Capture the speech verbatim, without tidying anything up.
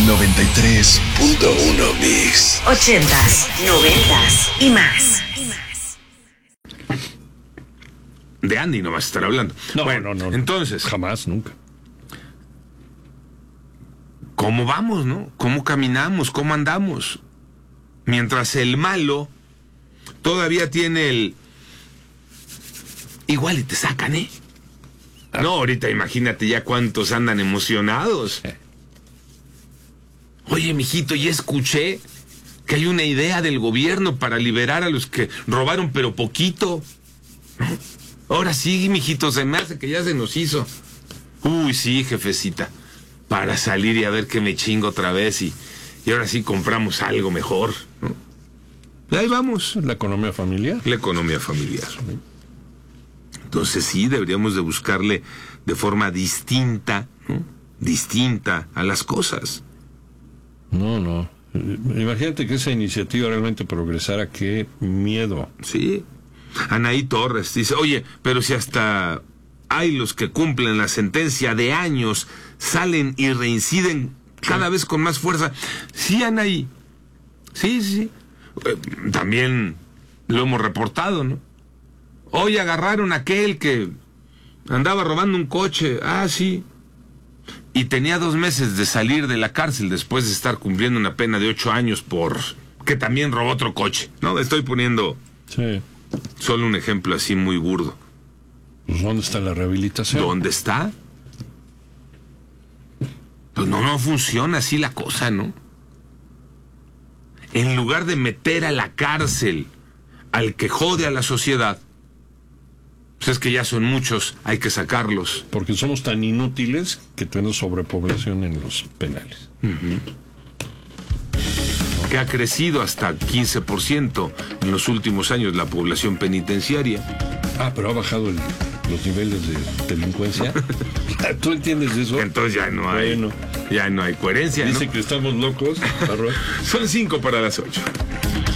noventa y tres punto uno Mix. Ochentas, noventas y más. De Andy no vas a estar hablando. No, bueno, no, no. Entonces, jamás, nunca. ¿cómo vamos, no? ¿Cómo caminamos? ¿Cómo andamos? Mientras el malo todavía tiene el... Igual y te sacan, ¿eh? No, ahorita imagínate ya cuántos andan emocionados. Oye, mijito, ya escuché que hay una idea del gobierno para liberar a los que robaron pero poquito. ¿No? Ahora sí, mijito, se me hace que ya se nos hizo. Uy, sí, jefecita. Para salir y a ver que me chingo otra vez y, y ahora sí compramos algo mejor, ¿no? Y ahí vamos. La economía familiar. La economía familiar. Entonces sí, deberíamos de buscarle de forma distinta, ¿no? Distinta a las cosas. No, no. Imagínate que esa iniciativa realmente progresara, qué miedo. Sí. Anaí Torres dice, oye, pero si hasta hay los que cumplen la sentencia de años, salen y reinciden cada vez con más fuerza. Sí, Anaí. Sí, sí. Eh, también lo hemos reportado, ¿no? Hoy agarraron a aquel que andaba robando un coche. Ah, sí. Y tenía dos meses de salir de la cárcel después de estar cumpliendo una pena de ocho años por que también robó otro coche. No, estoy poniendo Sí. solo un ejemplo así muy burdo. Pues, ¿dónde está la rehabilitación? ¿Dónde está? Pues no, no funciona así la cosa, ¿no? En lugar de meter a la cárcel al que jode a la sociedad, pues es que ya son muchos, hay que sacarlos. Porque somos tan inútiles que tenemos sobrepoblación en los penales. Uh-huh. Que ha crecido hasta quince por ciento en los últimos años la población penitenciaria. Ah, pero ha bajado el, los niveles de delincuencia. ¿Tú entiendes eso? Entonces ya no hay, bueno, ya no hay coherencia, dice ¿no? que estamos locos. Son cinco para las ocho.